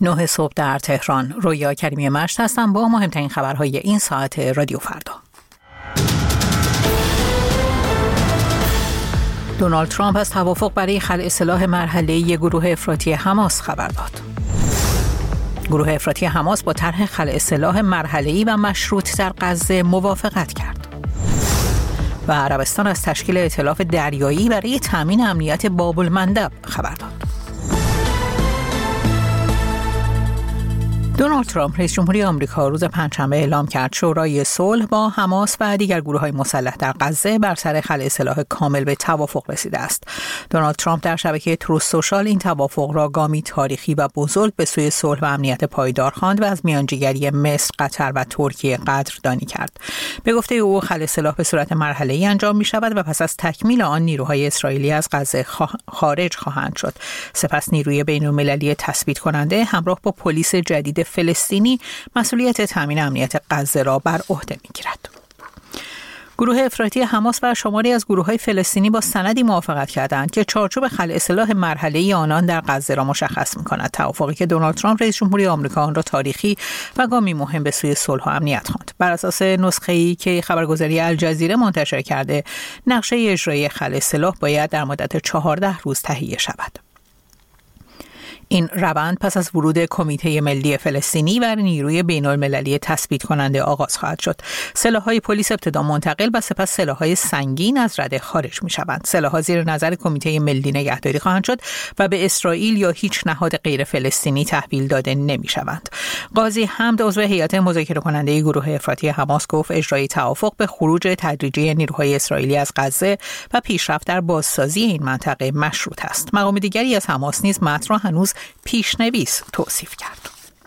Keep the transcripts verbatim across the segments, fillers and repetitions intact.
نه صبح در تهران. رویا کریمی مشت هستم با مهمترین خبرهای این ساعت رادیو فردا. دونالد ترامپ از توافق برای خلع سلاح مرحله‌ای گروه افراطی حماس خبر داد. گروه افراطی حماس با طرح خلع سلاح مرحله‌ای و مشروط در غزه موافقت کرد. و عربستان از تشکیل ائتلاف دریایی برای تامین امنیت باب المندب خبر داد. دونالد ترامپ رئیس جمهوری آمریکا روز پنجشنبه اعلام کرد شورای صلح با حماس و دیگر گروه‌های مسلح در غزه بر سر خلع سلاح کامل به توافق رسیده است. دونالد ترامپ در شبکه تروث سوشال این توافق را گامی تاریخی و بزرگ به سوی صلح و امنیت پایدار خواند و از میانجیگری مصر، قطر و ترکیه قدردانی کرد. به گفته او خلع سلاح به صورت مرحله‌ای انجام می‌شود و پس از تکمیل آن نیروهای اسرائیلی از غزه خارج خواهند شد. سپس نیروی بین‌المللی تثبیت کننده همراه با پلیس جدید فلسطینی مسئولیت تامین امنیت غزه را بر عهده می‌گیرد. گروه افراطی حماس و شماری از گروه‌های فلسطینی با سندی موافقت کردند که چارچوب خلع سلاح مرحله‌ای آنان در غزه را مشخص می‌کند. توافقی که دونالد ترامپ رئیس جمهوری آمریکا آن را تاریخی و گامی مهم به سوی صلح و امنیت خواند. بر اساس نسخه‌ای که خبرگزاری الجزیره منتشر کرده، نقشه اجرایی خلع سلاح باید در مدت چهارده روز تهیه شود. این روند پس از ورود کمیته ملی فلسطینی و نیروی بین‌المللی تثبیت کننده آغاز خواهد شد. سلاح‌های پلیس ابتدا منتقل و سپس سلاح‌های سنگین از رده خارج می‌شوند. سلاح‌ها زیر نظر کمیته ملی نگهداری خواهند شد و به اسرائیل یا هیچ نهاد غیر فلسطینی تحویل داده نمی‌شوند. قاضی حمد عضو هیئت مذاکره کننده گروه افراطی حماس گفت اجرای توافق به خروج تدریجی نیروهای اسرائیلی از غزه و پیشرفت در بازسازی این منطقه مشروط است. مقام دیگری از حماس نیز متن را هنوز پیشنویس توصیف کرد.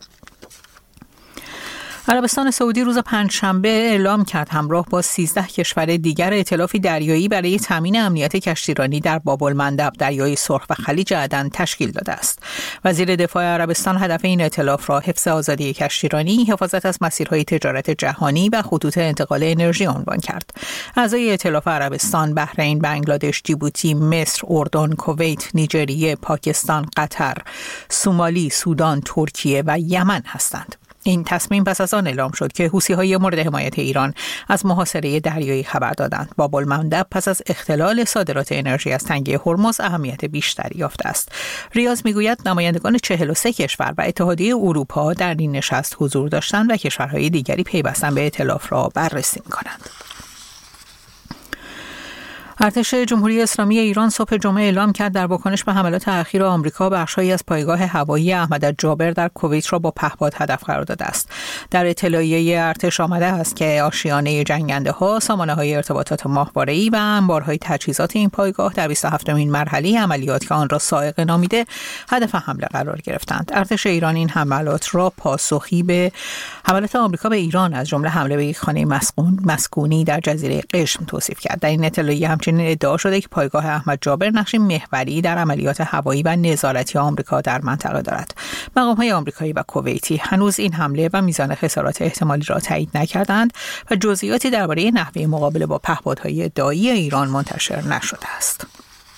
عربستان سعودی روز پنجشنبه اعلام کرد همراه با سیزده کشور دیگر ائتلافی دریایی برای تامین امنیت کشتیرانی در باب المندب، دریای سرخ و خلیج عدن تشکیل داده است. وزیر دفاع عربستان هدف این ائتلاف را حفظ آزادی کشتیرانی، حفاظت از مسیرهای تجارت جهانی و خطوط انتقال انرژی عنوان کرد. اعضای ائتلاف عربستان، بحرین، بنگلادش، جیبوتی، مصر، اردن، کویت، نیجریه، پاکستان، قطر، سومالی، سودان، ترکیه و یمن هستند. این تصمیم پس از آن اعلام شد که حوثی‌های مورد حمایت ایران از محاصره دریایی خبر دادند. باب المندب پس از اختلال صادرات انرژی از تنگه هرمز اهمیت بیشتری یافته است. ریاض میگوید نمایندگان چهل و سه کشور و اتحادیه اروپا در این نشست حضور داشتند و کشورهای دیگری پیوستن به ائتلاف را بررسی می‌کنند. ارتش جمهوری اسلامی ایران صبح جمعه اعلام کرد در واکنش به حملات اخیر آمریکا بخش‌هایی از پایگاه هوایی احمد جابر در کویت را با پهپاد هدف قرار داده است. در اطلاعیه ارتش آمده است که آشیانه جنگنده‌ها، سامانه‌های ارتباطات ماهواره‌ای و انبارهای تجهیزات این پایگاه در بیست و هفتمین مرحله عملیات که آن را صاعقه نامیده هدف حمله قرار گرفتند. ارتش ایران این حملات را پاسخی به حملات آمریکا به ایران از جمله حمله به یک خانه مسکون مسکونی در جزیره قشم توصیف کرد. در این اطلاعیه همچنین ادعا شده که پایگاه احمد جابر نقش محوری در عملیات هوایی و نظارتی آمریکا در منطقه دارد. مقام‌های آمریکایی و کویتی هنوز این حمله و میزان خسارات احتمالی را تایید نکردند و جزئیاتی درباره نحوه مقابله با پهپادهای ادعایی ایران منتشر نشده است.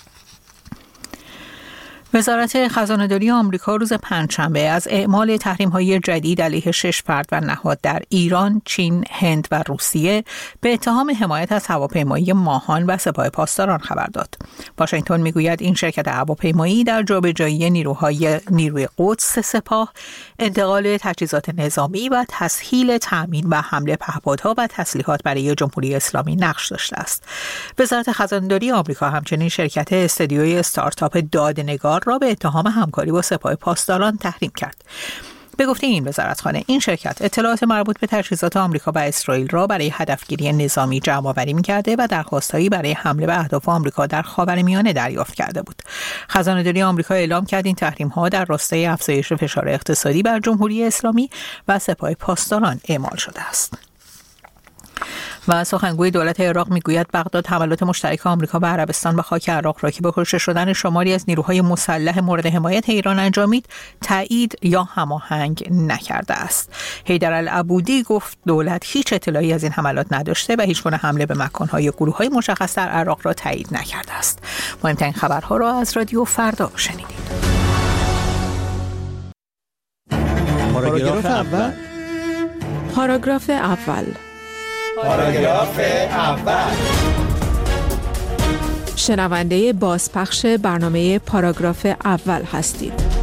وزارت خزانه‌داری آمریکا روز پنجشنبه از اعمال تحریم‌های جدید علیه شش فرد و نهاد در ایران، چین، هند و روسیه به اتهام حمایت از هواپیمایی ماهان و سپاه پاسداران خبر داد. واشنگتن میگوید این شرکت هواپیمایی در جابجایی نیروهای نیروی قدس سپاه، انتقال تجهیزات نظامی و تسهیل تأمین و حمله پهپادها و تسلیحات برای جمهوری اسلامی نقش داشته است. وزارت خزانه‌داری آمریکا همچنین شرکت استدیوی استارتاپ دادنگار را به اتهام همکاری با سپاه پاسداران تحریم کرد. به گفته این وزارتخانه، این شرکت اطلاعات مربوط به تجهیزات آمریکا و اسرائیل را برای هدفگیری نظامی جمع‌آوری می‌کرده و درخواست‌هایی برای حمله به اهداف آمریکا در خاورمیانه دریافت کرده بود. خزانه‌داری آمریکا اعلام کرد این تحریم‌ها در راستای افزایش فشار اقتصادی بر جمهوری اسلامی و سپاه پاسداران اعمال شده است. و سخنگوی دولت عراق میگوید بغداد حملات مشترک آمریکا و عربستان به خاک عراق را که به کشته شدن شماری از نیروهای مسلح مورد حمایت ایران انجامید تایید یا هماهنگ نکرده است. حیدرالعبودی گفت دولت هیچ اطلاعی از این حملات نداشته و هیچگونه حمله به مکان‌های یا گروه‌های مشخص در عراق را تایید نکرده است. مهمترین خبرها را از رادیو فردا شنیدید. پاراگراف اول. پاراگراف اول. پاراگراف اول. شنونده بازپخش برنامه پاراگراف اول هستید.